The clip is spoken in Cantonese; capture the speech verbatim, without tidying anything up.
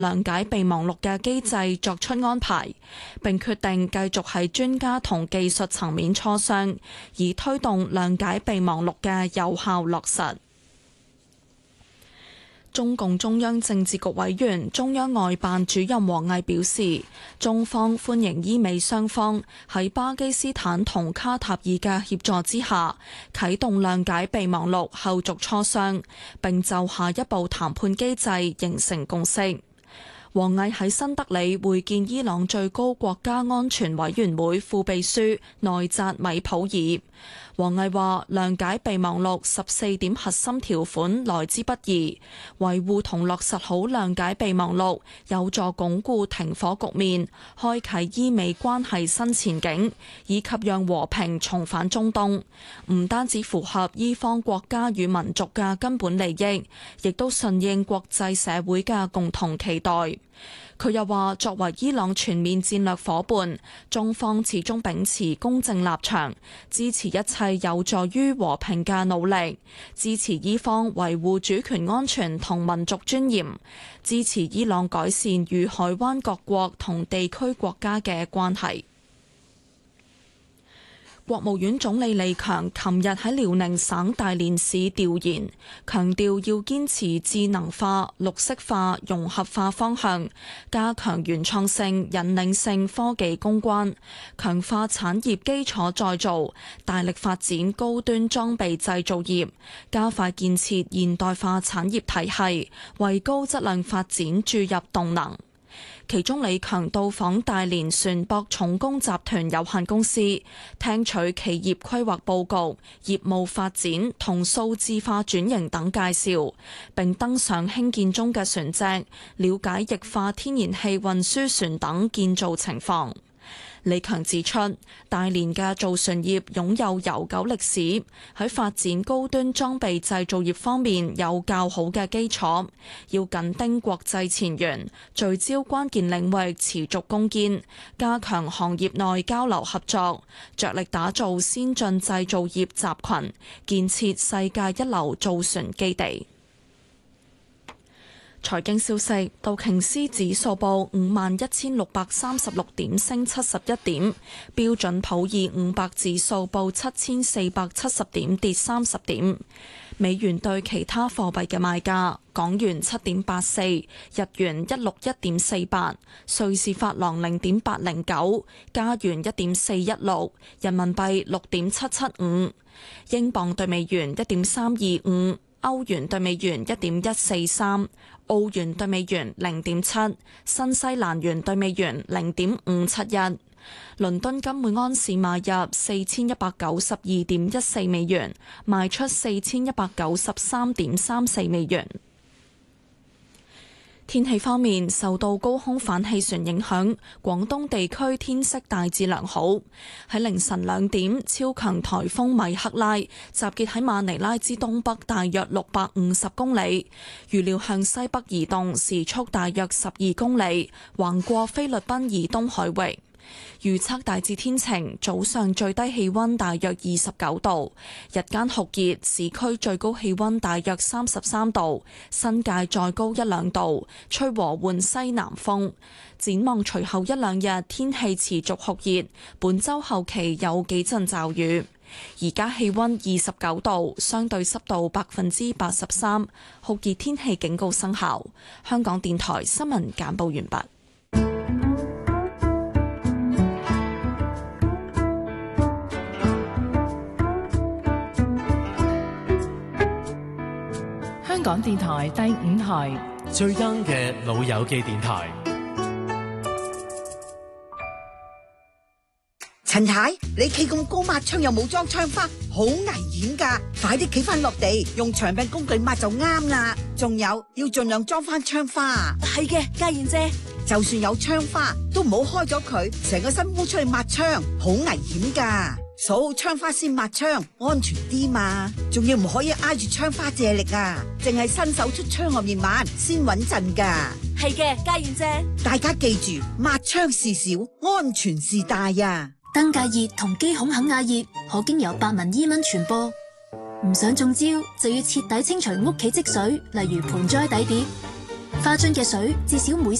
諒解備忘錄嘅機制作出安排，並決定繼續喺專家同技術層面磋商，以推動諒解備忘錄嘅有效落實。中共中央政治局委員、中央外辦主任王毅表示，中方歡迎伊美雙方喺巴基斯坦同卡塔爾嘅協助之下，啟動諒解備忘錄後續磋商，並就下一步談判機制形成共識。王毅喺新德里會見伊朗最高國家安全委員會副秘書內扎米普爾。王毅話：諒解備忘錄十四點核心條款來之不易，維護同落實好諒解備忘錄，有助鞏固停火局面，開啟伊美關係新前景，以及讓和平重返中東。唔單止符合伊方國家與民族嘅根本利益，亦都順應國際社會嘅共同期待。佢又話：作為伊朗全面戰略夥伴，中方始終秉持公正立場，支持一切有助於和平嘅努力，支持伊方維護主權安全同民族尊嚴，支持伊朗改善與海灣各國同地區國家嘅關係。國務院總理李強琴日喺遼寧省大連市調研，強調要堅持智能化、綠色化、融合化方向，加強原創性、引領性科技攻關，強化產業基礎再造，大力發展高端裝備製造業，加快建設現代化產業體系，為高質量發展注入動能。其中，李強到訪大連船舶重工集團有限公司，聽取企業規劃佈局、業務發展同數字化轉型等介紹，並登上興建中嘅船隻，了解液化天然氣運輸船等建造情況。李強指出，大連嘅造船業擁有悠久歷史，喺發展高端裝備製造業方面有較好嘅基礎，要緊盯國際前沿，聚焦關鍵領域持續攻堅，加強行業內交流合作，着力打造先進製造業集群，建設世界一流造船基地。財經消息，道瓊斯指數報五萬一千六百三十六點，升七十一點；標準普爾五百指數報七千四百七十點，跌三十點。美元對其他貨幣嘅賣價：港元七點八四，日元一六一點四八，瑞士法郎零點八零九，加元一點四一六，人民幣六點七七五，英鎊對美元一點三二五。歐元對美元一點一四三，澳元對美元零點七，新西蘭元對美元零點五七一。倫敦金每安士買入四千一百九十二點一四美元，賣出四千一百九十三點三四美元。天氣方面，受到高空反氣旋影響，廣東地區天色大致良好。喺凌晨兩點，超強颱風米克拉集結喺馬尼拉之東北大約六百五十公里，預料向西北移動，時速大約十二公里，橫過菲律賓以東海域。預測大致天晴，早上最低氣溫大約二十九度，日間酷熱，市區最高氣溫大約三十三度，新界再高一兩度，吹和緩西南風。展望隨後一兩日天氣持續酷熱，本週後期有幾陣驟雨。而家氣溫二十九度，相對濕度百分之八十三，酷熱天氣警告生效。香港電台新聞簡報完畢。 香港電台第五台最 young 嘅老友記電台。 陳太，你企咁高抹窗又冇裝窗花，好危險噶！快啲企翻落地，用長柄工具抹就啱啦。仲有，要盡量裝翻窗花。 係嘅，嘉燕姐。 就算有窗花，都唔好開咗佢，成個身烏出去抹窗，好危險噶。數窗花先抹窗，安全啲嘛。仲要唔可以挨住窗花借力啊，淨係伸手出窗外面抹先穩陣噶。 係嘅，嘉燕姐。 大家記住，抹窗事小，安全事大呀。 登革熱同肌孔肯亞熱可經由白紋伊蚊傳播，唔想中招就要徹底清除屋企積水，例如盆栽底碟。 花樽嘅水至少每